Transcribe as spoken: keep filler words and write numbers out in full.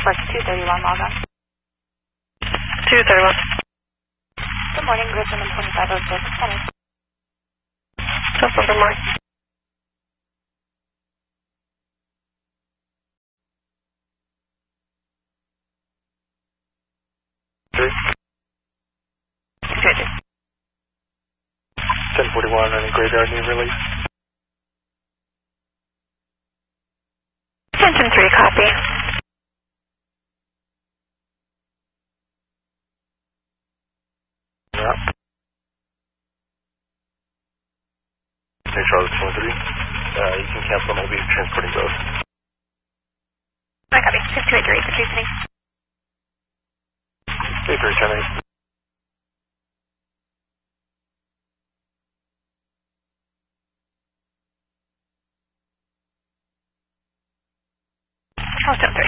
Flight two thirty-one, log on. two thirty-one. Good morning, group number twenty-five oh six. Center. Delta, good morning. Three. Good. ten forty-one on graveyard new release. Engine three, copy. Yeah. Hey, Charlotte two one three. Uh, you can cancel them. I'll be transporting both. I copy. six two eight three, Patrice City. eight three ten eight. Oh, step three.